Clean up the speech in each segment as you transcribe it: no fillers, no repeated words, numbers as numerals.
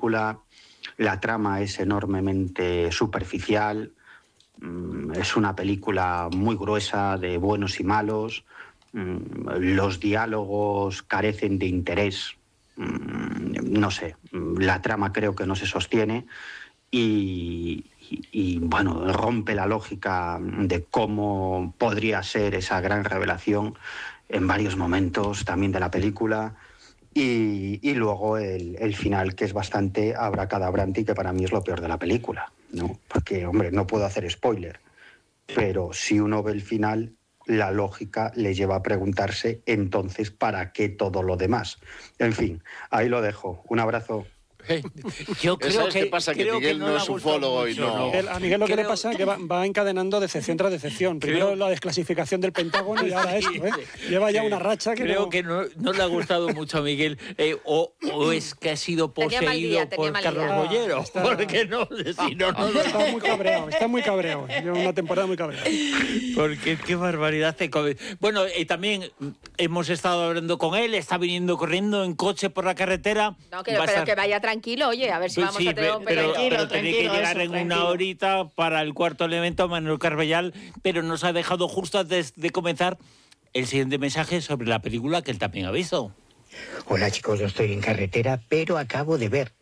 película. La trama es enormemente superficial. Es una película muy gruesa de buenos y malos. Los diálogos carecen de interés. No sé, la trama creo que no se sostiene y bueno, rompe la lógica de cómo podría ser esa gran revelación en varios momentos también de la película. Y luego el final, que es bastante abracadabrante y que para mí es lo peor de la película, ¿no? Porque, hombre, no puedo hacer spoiler, pero si uno ve el final, la lógica le lleva a preguntarse entonces ¿para qué todo lo demás? En fin, ahí lo dejo. Un abrazo. Yo creo ¿Qué pasa? Que Miguel no es ufólogo y no... A Miguel lo que le pasa es que va encadenando decepción tras decepción. Primero la desclasificación del Pentágono y ahora esto, ¿eh? Lleva ya una racha que creo que no le ha gustado mucho a Miguel. O es que ha sido poseído por Carlos Bollero. Porque no, si no... Está muy cabreado. Lleva una temporada muy cabreada. Porque qué barbaridad. Bueno, también hemos estado hablando con él, está viniendo corriendo en coche por la carretera. No, pero que vaya tranquilo, oye, a ver si vamos a tener un pero tiene que llegar en una horita para el cuarto elemento, Manuel Carballal, pero nos ha dejado justo antes de comenzar el siguiente mensaje sobre la película que él también ha visto. Hola chicos, yo estoy en carretera, pero acabo de ver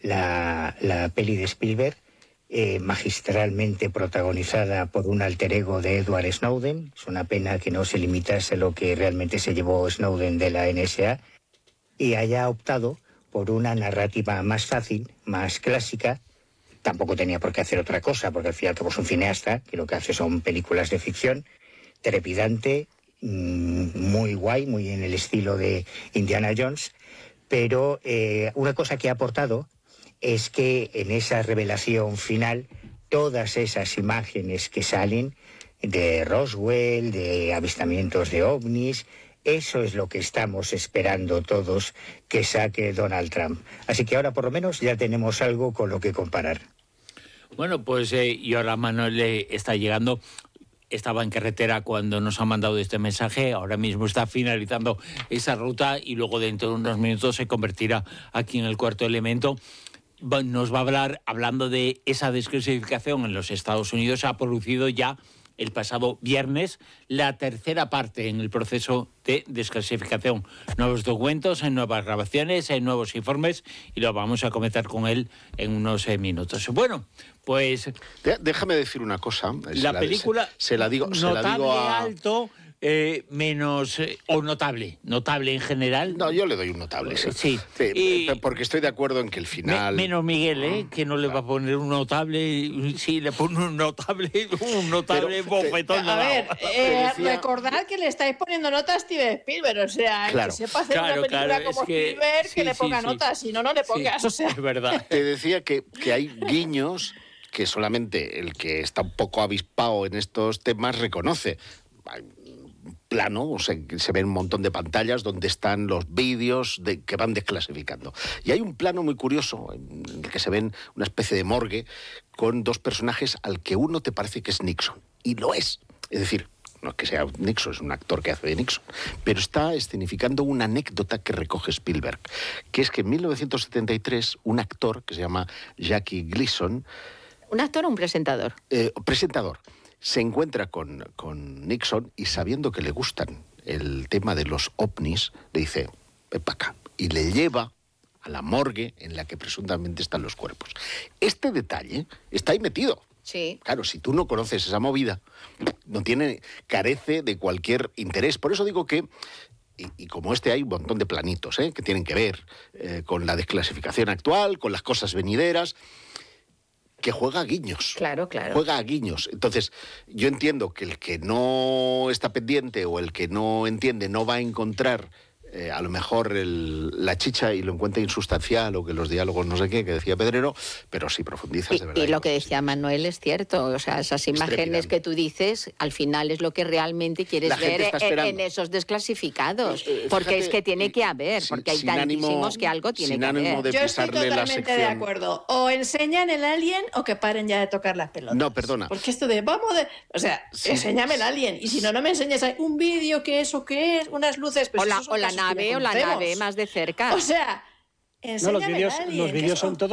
la peli de Spielberg, magistralmente protagonizada por un alter ego de Edward Snowden. Es una pena que no se limitase a lo que realmente se llevó Snowden de la NSA y haya optado por una narrativa más fácil, más clásica. Tampoco tenía por qué hacer otra cosa, porque al fin y al cabo es un cineasta, que lo que hace son películas de ficción, trepidante, muy guay, muy en el estilo de Indiana Jones, pero una cosa que ha aportado es que en esa revelación final, todas esas imágenes que salen de Roswell, de avistamientos de ovnis, eso es lo que estamos esperando todos que saque Donald Trump. Así que ahora por lo menos ya tenemos algo con lo que comparar. Bueno, pues y ahora Manuel está llegando. Estaba en carretera cuando nos ha mandado este mensaje. Ahora mismo está finalizando esa ruta y luego dentro de unos minutos se convertirá aquí en el cuarto elemento. Nos va a hablar, hablando de esa desclasificación en los Estados Unidos, se ha producido ya el pasado viernes la tercera parte en el proceso de desclasificación. Nuevos documentos, en nuevas grabaciones, en nuevos informes, y lo vamos a comentar con él en unos minutos. Bueno, pues... Déjame decir una cosa. La película se la digo a... alto... menos o notable en general. No, yo le doy un notable, sí. Porque estoy de acuerdo en que el final... Menos Miguel, que no le va a poner un notable. Sí, le pone un notable bofetón. A ver, recordad que le estáis poniendo notas a Steven Spielberg, o sea, que sepa hacer una película como Spielberg, que le ponga notas, si no, no le pongas, o sea... Es verdad. Te decía que hay guiños que solamente el que está un poco avispado en estos temas reconoce. Plano, o sea, se ven un montón de pantallas donde están los vídeos que van desclasificando. Y hay un plano muy curioso en el que se ven una especie de morgue con dos personajes al que uno te parece que es Nixon. Y lo es. Es decir, no es que sea Nixon, es un actor que hace de Nixon. Pero está escenificando una anécdota que recoge Spielberg, que es que en 1973 un actor que se llama Jackie Gleason... ¿Un actor o un presentador? Presentador. Se encuentra con Nixon y sabiendo que le gustan el tema de los ovnis, le dice, ven para acá. Y le lleva a la morgue en la que presuntamente están los cuerpos. Este detalle está ahí metido. Sí. Claro, si tú no conoces esa movida, carece de cualquier interés. Por eso digo que, y como hay un montón de planitos que tienen que ver con la desclasificación actual, con las cosas venideras, que juega a guiños. Claro. Juega a guiños. Entonces, yo entiendo que el que no está pendiente o el que no entiende no va a encontrar a lo mejor la chicha y lo encuentra insustancial o que los diálogos no sé qué, que decía Pedrero, pero si profundizas de verdad. Y lo que decía Manuel es cierto, o sea, esas imágenes que tú dices, al final es lo que realmente quieres ver en esos desclasificados, porque es que tiene que haber, porque hay tantísimos que algo tiene que haber. Yo estoy totalmente de acuerdo, o enseñan el alien o que paren ya de tocar las pelotas. No, perdona. Porque esto de, enséñame el alien, y si no me enseñas un vídeo que eso que es, unas luces... Pues o la nave más de cerca. O sea, enséñame el alien. Los vídeos son todos